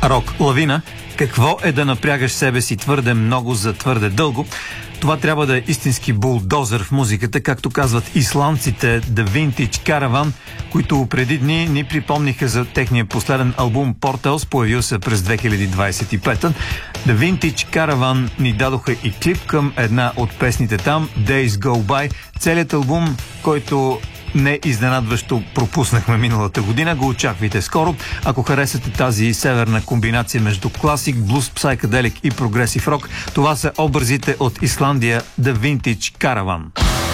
Рок лавина. Какво е да напрягаш себе си твърде много за твърде дълго? Това трябва да е истински булдозер в музиката, както казват исландците The Vintage Caravan, които преди дни ни припомниха за техния последен албум Portals, появил се през 2025. The Vintage Caravan ни дадоха и клип към една от песните там, Days Go By. Целият албум, който не изненадващо пропуснахме миналата година, го очаквайте скоро. Ако харесате тази северна комбинация между класик, блуз, псайкаделик и прогресив рок, това са образите от Исландия The Vintage Caravan.